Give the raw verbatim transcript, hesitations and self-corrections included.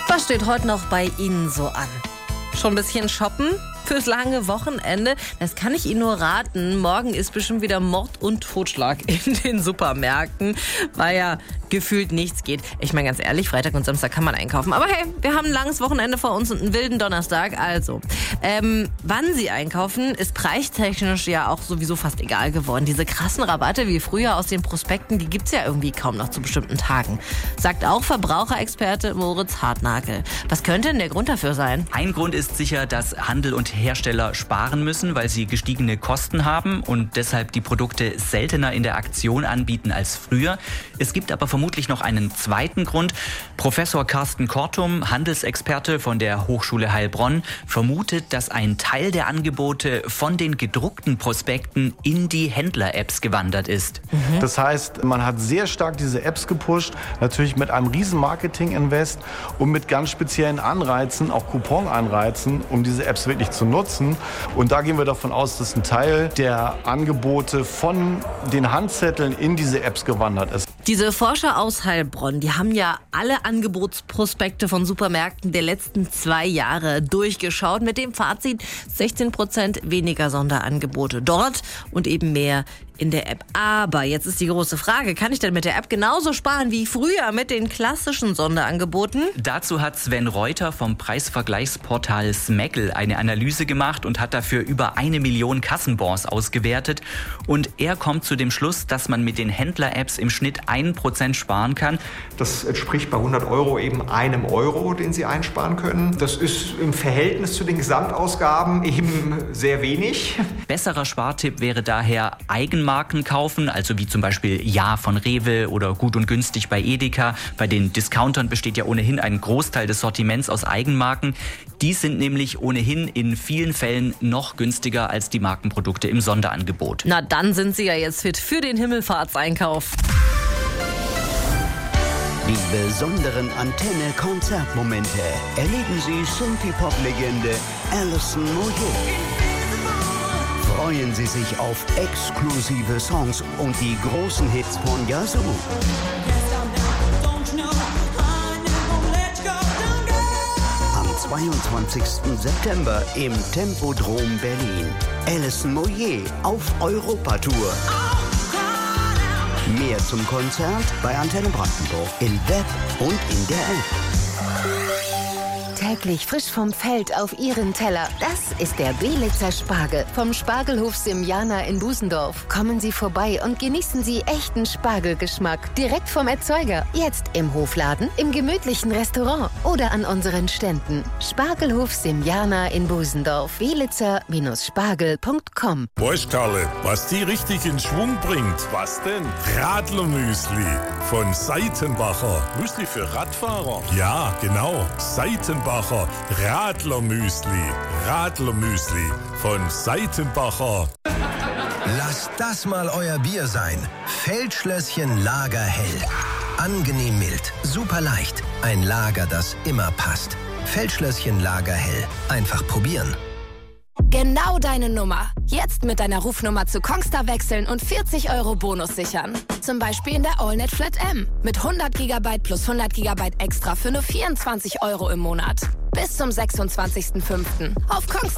Was steht heute noch bei Ihnen so an? Schon ein bisschen shoppen fürs lange Wochenende? Das kann ich Ihnen nur raten. Morgen ist bestimmt wieder Mord und Totschlag in den Supermärkten, weil ja gefühlt nichts geht. Ich meine ganz ehrlich, Freitag und Samstag kann man einkaufen. Aber hey, wir haben ein langes Wochenende vor uns und einen wilden Donnerstag. Also, ähm, wann Sie einkaufen, ist preistechnisch ja auch sowieso fast egal geworden. Diese krassen Rabatte wie früher aus den Prospekten, die gibt's ja irgendwie kaum noch zu bestimmten Tagen. Sagt auch Verbraucherexperte Moritz Hartnagel. Was könnte denn der Grund dafür sein? Ein Grund ist sicher, dass Handel und Hersteller sparen müssen, weil sie gestiegene Kosten haben und deshalb die Produkte seltener in der Aktion anbieten als früher. Es gibt aber vermutlich noch einen zweiten Grund. Professor Carsten Kortum, Handelsexperte von der Hochschule Heilbronn, vermutet, dass ein Teil der Angebote von den gedruckten Prospekten in die Händler-Apps gewandert ist. Mhm. Das heißt, man hat sehr stark diese Apps gepusht, natürlich mit einem riesen Marketing-Invest und mit ganz speziellen Anreizen, auch Coupon-Anreizen, um diese Apps wirklich zu nutzen. Und da gehen wir davon aus, dass ein Teil der Angebote von den Handzetteln in diese Apps gewandert ist. Diese Forscher aus Heilbronn, die haben ja alle Angebotsprospekte von Supermärkten der letzten zwei Jahre durchgeschaut mit dem Fazit sechzehn Prozent weniger Sonderangebote dort und eben mehr in der App. Aber jetzt ist die große Frage, kann ich denn mit der App genauso sparen wie früher mit den klassischen Sonderangeboten? Dazu hat Sven Reuter vom Preisvergleichsportal Smackel eine Analyse gemacht und hat dafür über eine Million Kassenbons ausgewertet. Und er kommt zu dem Schluss, dass man mit den Händler-Apps im Schnitt ein Prozent sparen kann. Das entspricht bei hundert Euro eben einem Euro, den Sie einsparen können. Das ist im Verhältnis zu den Gesamtausgaben eben sehr wenig. Besserer Spartipp wäre daher Eigenmarken kaufen, also wie zum Beispiel Ja von Rewe oder Gut und Günstig bei Edeka. Bei den Discountern besteht ja ohnehin ein Großteil des Sortiments aus Eigenmarken. Die sind nämlich ohnehin in vielen Fällen noch günstiger als die Markenprodukte im Sonderangebot. Na, dann sind Sie ja jetzt fit für den Himmelfahrtseinkauf. Die besonderen Antenne-Konzertmomente erleben Sie Synthie-Pop-Legende Alison Moyet. Freuen Sie sich auf exklusive Songs und die großen Hits von Yazoo. Am zweiundzwanzigsten September im Tempodrom Berlin. Alison Moyet auf Europatour. Mehr zum Konzert bei Antenne Brandenburg im Web und in der App. Täglich frisch vom Feld auf Ihren Teller. Das ist der Belitzer Spargel vom Spargelhof Simjana in Busendorf. Kommen Sie vorbei und genießen Sie echten Spargelgeschmack. Direkt vom Erzeuger. Jetzt im Hofladen, im gemütlichen Restaurant oder an unseren Ständen. Spargelhof Simjana in Busendorf. belitzer Spargel punkt com. Weißt Karle, was die richtig in Schwung bringt? Was denn? Radlermüsli von Seitenbacher. Müsli für Radfahrer? Ja, genau. Seitenbacher. Radlermüsli. Radlermüsli von Seitenbacher. Lasst das mal euer Bier sein. Feldschlösschen Lagerhell. Angenehm mild, super leicht. Ein Lager, das immer passt. Feldschlösschen Lagerhell. Einfach probieren. Genau deine Nummer. Jetzt mit deiner Rufnummer zu Kongstar wechseln und vierzig Euro Bonus sichern. Zum Beispiel in der AllNet Flat M. Mit hundert Gigabyte plus hundert Gigabyte extra für nur vierundzwanzig Euro im Monat. Bis zum sechsundzwanzigsten fünften auf Kongstar.